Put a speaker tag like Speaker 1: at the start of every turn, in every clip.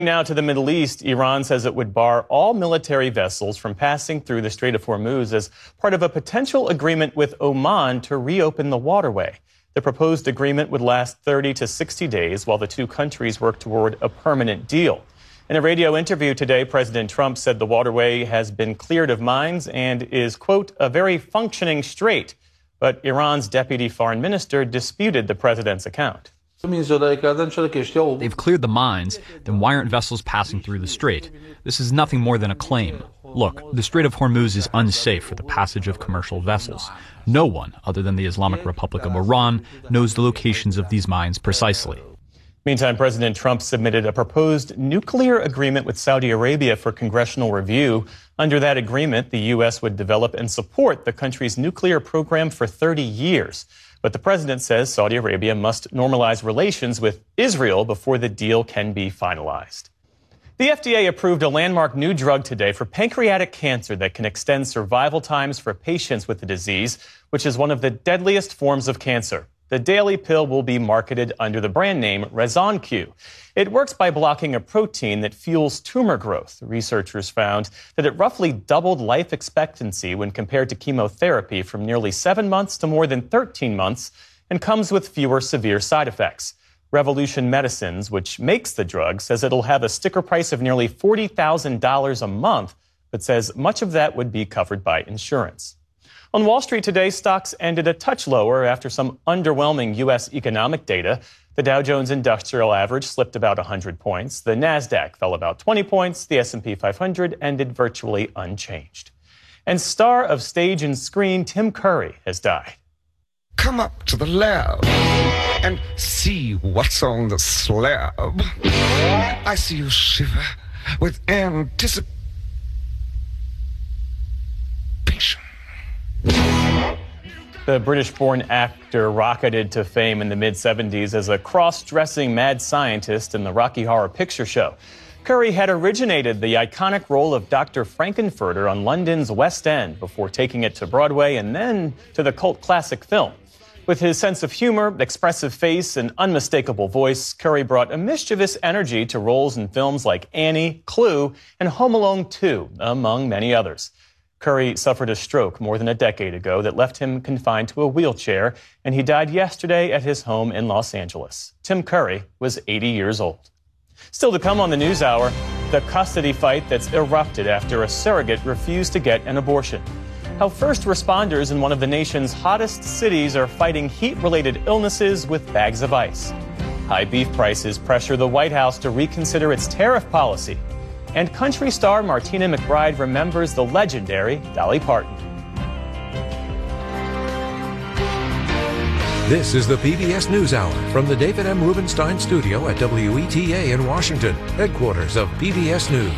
Speaker 1: Now to the Middle East, Iran says it would bar all military vessels from passing through the Strait of Hormuz as part of a potential agreement with Oman to reopen the waterway. The proposed agreement would last 30 to 60 days while the two countries work toward a permanent deal. In a radio interview today, President Trump said the waterway has been cleared of mines and is, quote, a very functioning strait. But Iran's deputy foreign minister disputed the president's account.
Speaker 2: They've cleared the mines, then why aren't vessels passing through the strait? This is nothing more than a claim. Look, the Strait of Hormuz is unsafe for the passage of commercial vessels. No one, other than the Islamic Republic of Iran, knows the locations of these mines precisely.
Speaker 1: Meantime, President Trump submitted a proposed nuclear agreement with Saudi Arabia for congressional review. Under that agreement, the U.S. would develop and support the country's nuclear program for 30 years. But the president says Saudi Arabia must normalize relations with Israel before the deal can be finalized. The FDA approved a landmark new drug today for pancreatic cancer that can extend survival times for patients with the disease, which is one of the deadliest forms of cancer. The daily pill will be marketed under the brand name Rezonq. It works by blocking a protein that fuels tumor growth. Researchers found that it roughly doubled life expectancy when compared to chemotherapy from nearly 7 months to more than 13 months and comes with fewer severe side effects. Revolution Medicines, which makes the drug, says it'll have a sticker price of nearly $40,000 a month, but says much of that would be covered by insurance. On Wall Street today, stocks ended a touch lower after some underwhelming U.S. economic data. The Dow Jones Industrial Average slipped about 100 points. The Nasdaq fell about 20 points. The S&P 500 ended virtually unchanged. And star of stage and screen Tim Curry has died.
Speaker 3: Come up to the lab and see what's on the slab. I see you shiver with anticipation.
Speaker 1: The British-born actor rocketed to fame in the mid-'70s as a cross-dressing mad scientist in the Rocky Horror Picture Show. Curry had originated the iconic role of Dr. Frankenfurter on London's West End before taking it to Broadway and then to the cult classic film. With his sense of humor, expressive face, and unmistakable voice, Curry brought a mischievous energy to roles in films like Annie, Clue, and Home Alone 2, among many others. Curry suffered a stroke more than a decade ago that left him confined to a wheelchair, and he died yesterday at his home in Los Angeles. Tim Curry was 80 years old. Still to come on the NewsHour, the custody fight that's erupted after a surrogate refused to get an abortion. How first responders in one of the nation's hottest cities are fighting heat-related illnesses with bags of ice. High beef prices pressure the White House to reconsider its tariff policy. And country star Martina McBride remembers the legendary Dolly Parton.
Speaker 4: This is the PBS NewsHour from the David M. Rubenstein studio at WETA in Washington, headquarters of PBS News.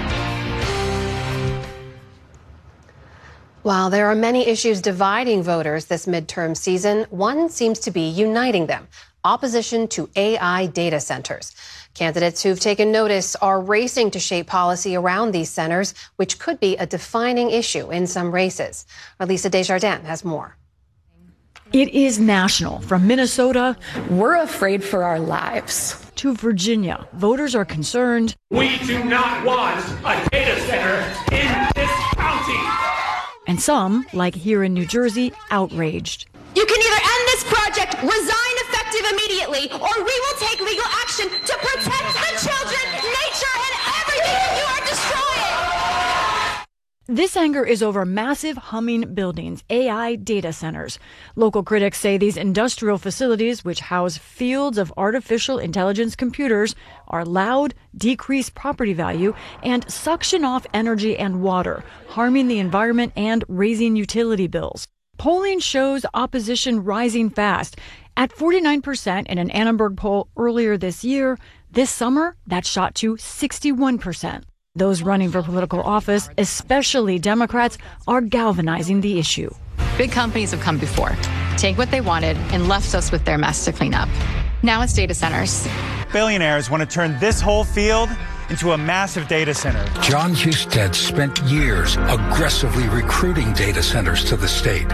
Speaker 5: While there are many issues dividing voters this midterm season, one seems to be uniting them: opposition to AI data centers. Candidates who've taken notice are racing to shape policy around these centers, which could be a defining issue in some races. Elisa Desjardins has more.
Speaker 6: It is national. From Minnesota,
Speaker 7: we're afraid for our lives,
Speaker 6: to Virginia, voters are concerned.
Speaker 8: We do not want a data center in this county.
Speaker 6: And some, like here in New Jersey, outraged.
Speaker 9: You can either end this project, resign effective immediately, or we will take legal action to protect the children, nature, and everything that you are destroying.
Speaker 6: This anger is over massive humming buildings, AI data centers. Local critics say these industrial facilities, which house fields of artificial intelligence computers, are loud, decrease property value, and suction off energy and water, harming the environment and raising utility bills. Polling shows opposition rising fast. At 49% in an Annenberg poll earlier this year, this summer, that shot to 61%. Those running for political office, especially Democrats, are galvanizing the issue.
Speaker 7: Big companies have come before, take what they wanted, and left us with their mess to clean up. Now it's data centers.
Speaker 10: Billionaires want to turn this whole field into a massive data center.
Speaker 11: John Husted spent years aggressively recruiting data centers to the state.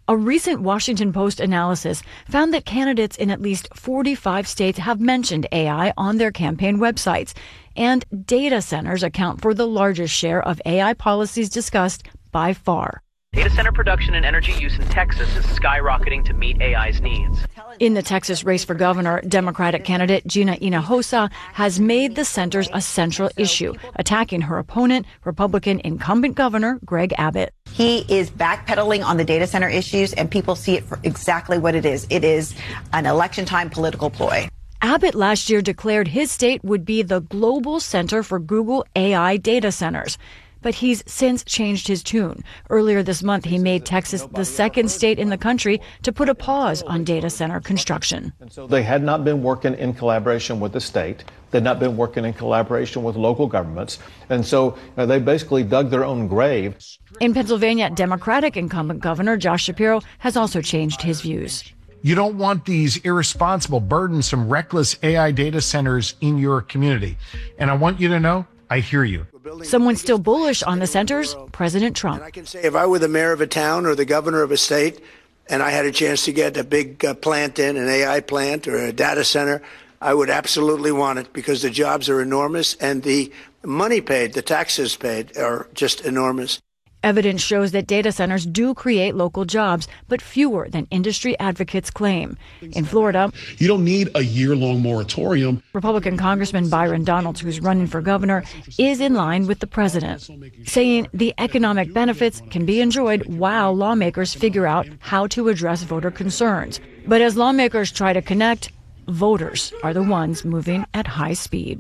Speaker 6: A recent Washington Post analysis found that candidates in at least 45 states have mentioned AI on their campaign websites, and data centers account for the largest share of AI policies discussed by far.
Speaker 11: Data center production and energy use in Texas is skyrocketing to meet AI's needs.
Speaker 6: In the Texas race for governor, Democratic candidate Gina Hinojosa has made the centers a central issue, attacking her opponent, Republican incumbent governor Greg Abbott.
Speaker 12: He is backpedaling on the data center issues, and people see it for exactly what it is. It is an election time political ploy.
Speaker 6: Abbott last year declared his state would be the global center for Google AI data centers. But he's since changed his tune. Earlier this month, he made Texas the second state in the country to put a pause on data center construction.
Speaker 13: And so they had not been working in collaboration with the state. They'd not been working in collaboration with local governments. And so they basically dug their own grave.
Speaker 6: In Pennsylvania, Democratic incumbent Governor Josh Shapiro has also changed his views.
Speaker 14: You don't want these irresponsible, burdensome, reckless AI data centers in your community. And I want you to know, I hear you.
Speaker 6: Someone still bullish on the centers, President Trump.
Speaker 15: And I can say if I were the mayor of a town or the governor of a state and I had a chance to get a big plant in, an AI plant or a data center, I would absolutely want it because the jobs are enormous and the money paid, the taxes paid are just enormous.
Speaker 6: Evidence shows that data centers do create local jobs, but fewer than industry advocates claim. In Florida,
Speaker 16: you don't need a year-long moratorium.
Speaker 6: Republican Congressman Byron Donalds, who's running for governor, is in line with the president, saying the economic benefits can be enjoyed while lawmakers figure out how to address voter concerns. But as lawmakers try to connect, voters are the ones moving at high speed.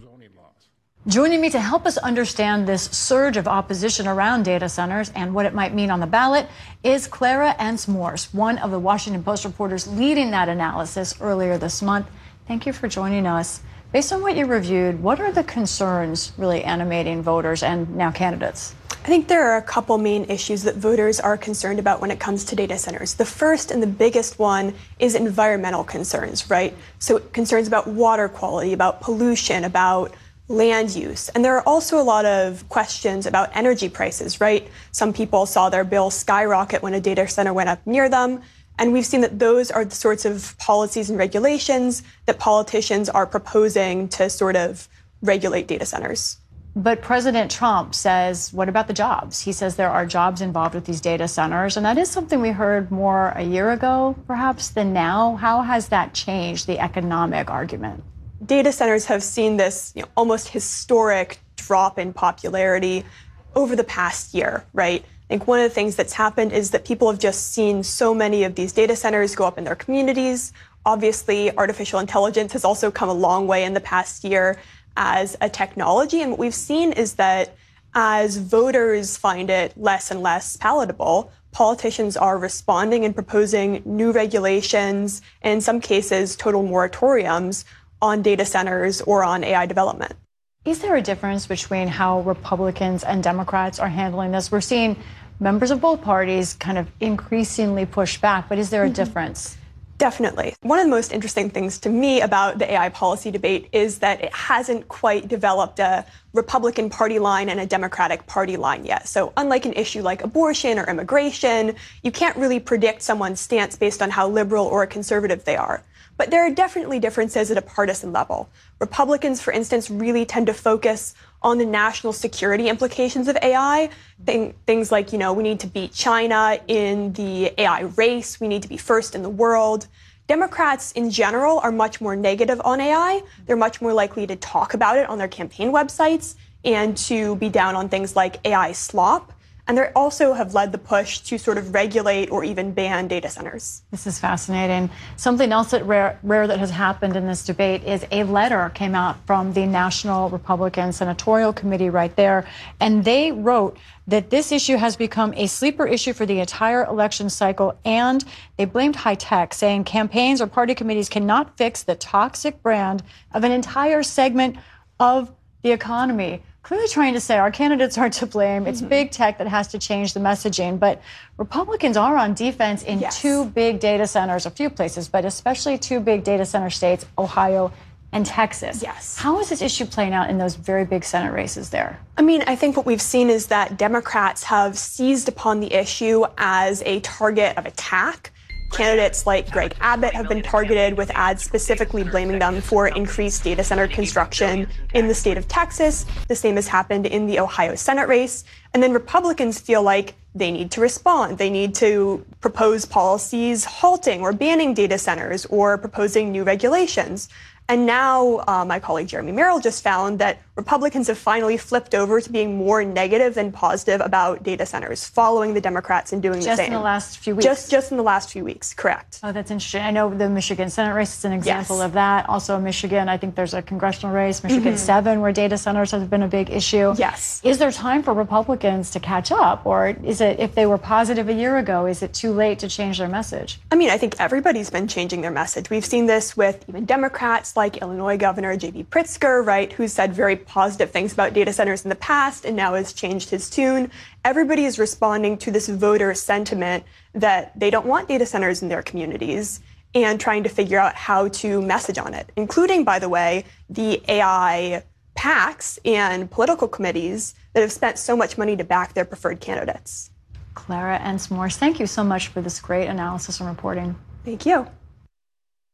Speaker 6: Joining me to help us understand this surge of opposition around data centers and what it might mean on the ballot is Clara Ence-Morse, one of the Washington Post reporters leading that analysis earlier this month. Thank you for joining us. Based on what you reviewed, what are the concerns really animating voters and now candidates?
Speaker 17: I think there are a couple main issues that voters are concerned about when it comes to data centers. The first and the biggest one is environmental concerns, right? So concerns about water quality, about pollution, about land use. And there are also a lot of questions about energy prices, right? Some people saw their bill skyrocket when a data center went up near them. And we've seen that those are the sorts of policies and regulations that politicians are proposing to sort of regulate data centers.
Speaker 6: But President Trump says, what about the jobs? He says there are jobs involved with these data centers. And that is something we heard more a year ago, perhaps, than now. How has that changed the economic argument?
Speaker 17: Data centers have seen this almost historic drop in popularity over the past year, right? I think one of the things that's happened is that people have just seen so many of these data centers go up in their communities. Obviously, artificial intelligence has also come a long way in the past year as a technology. And what we've seen is that as voters find it less and less palatable, politicians are responding and proposing new regulations, and in some cases, total moratoriums on data centers or on AI development.
Speaker 6: Is there a difference between how Republicans and Democrats are handling this? We're seeing members of both parties kind of increasingly push back, but is there a difference?
Speaker 17: Definitely. One of the most interesting things to me about the AI policy debate is that it hasn't quite developed a Republican party line and a Democratic party line yet. So unlike an issue like abortion or immigration, you can't really predict someone's stance based on how liberal or conservative they are. But there are definitely differences at a partisan level. Republicans, for instance, really tend to focus on the national security implications of AI. Things like, we need to beat China in the AI race. We need to be first in the world. Democrats in general are much more negative on AI. They're much more likely to talk about it on their campaign websites and to be down on things like AI slop. And they also have led the push to sort of regulate or even ban data centers.
Speaker 6: This is fascinating. Something else that rare that has happened in this debate is a letter came out from the National Republican Senatorial Committee right there. And they wrote that this issue has become a sleeper issue for the entire election cycle. And they blamed high tech, saying campaigns or party committees cannot fix the toxic brand of an entire segment of the economy. Clearly trying to say our candidates are to blame. It's big tech that has to change the messaging. But Republicans are on defense in two big data centers, a few places, but especially two big data center states, Ohio and Texas.
Speaker 17: Yes.
Speaker 6: How is this issue playing out in those very big Senate races there?
Speaker 17: I mean, I think what we've seen is that Democrats have seized upon the issue as a target of attack. Candidates like Greg Abbott have been targeted with ads specifically blaming them for increased data center construction in the state of Texas. The same has happened in the Ohio Senate race. And then Republicans feel like they need to respond. They need to propose policies halting or banning data centers or proposing new regulations. And now my colleague Jeremy Merrill just found that Republicans have finally flipped over to being more negative than positive about data centers, following the Democrats and doing the same.
Speaker 6: Just in the last few weeks?
Speaker 17: Just in the last few weeks, correct.
Speaker 6: Oh, that's interesting. I know the Michigan Senate race is an example of that. Also Michigan, I think there's a congressional race, Michigan 7, where data centers have been a big issue.
Speaker 17: Yes.
Speaker 6: Is there time for Republicans to catch up? Or is it, if they were positive a year ago, is it too late to change their message?
Speaker 17: I mean, I think everybody's been changing their message. We've seen this with even Democrats like Illinois Governor J.B. Pritzker, right, who said very positive things about data centers in the past and now has changed his tune. Everybody is responding to this voter sentiment that they don't want data centers in their communities and trying to figure out how to message on it, including, by the way, the AI PACs and political committees that have spent so much money to back their preferred candidates.
Speaker 6: Clara Ence Morse, thank you so much for this great analysis and reporting.
Speaker 17: Thank you.